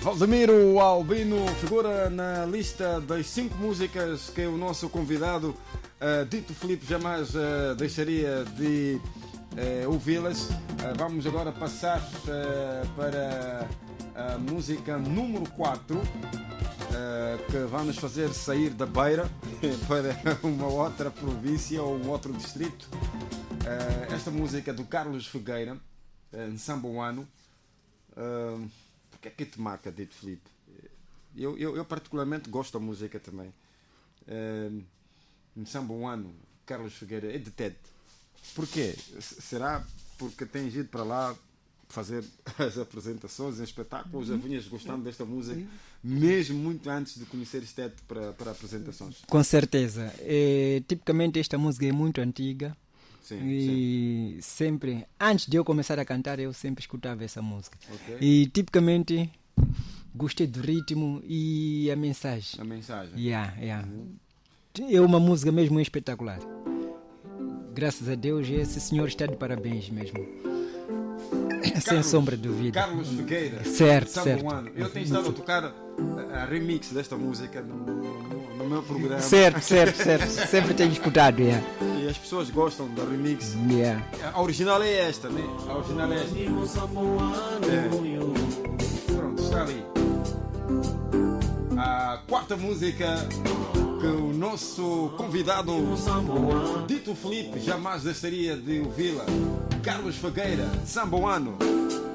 Valdemiro Albino figura na lista das 5 músicas que o nosso convidado Dito Filipe jamais deixaria de ouvi-las. Vamos agora passar para a música número 4, que vai nos fazer sair da Beira para uma outra província ou um outro distrito. Esta música é do Carlos Figueira, Nsamboano. O que é que te marca, Dito Filipe? Eu particularmente gosto da música também. Nsamboano, Carlos Figueira, é de TED. Porquê? Será porque tens ido para lá fazer as apresentações em espetáculos? Já vinhas gostando desta música mesmo muito antes de conhecer TED para apresentações? Com certeza. Tipicamente esta música é muito antiga. Sim, e sempre, antes de eu começar a cantar, eu sempre escutava essa música. Okay. E tipicamente gostei do ritmo e a mensagem. A mensagem. Yeah. É uma música mesmo espetacular. Graças a Deus, esse senhor está de parabéns mesmo. Sem sombra de dúvida. Carlos Figueira. Certo. Eu tenho estado a tocar a remix desta música no meu programa. Certo. Sempre tenho escutado, yeah. E as pessoas gostam da remix. Yeah. A original é esta, né? A original é esta. Pronto, está ali. A quarta música que o nosso convidado Dito Filipe jamais deixaria de ouvi-la. Carlos Figueira, Nsamboano.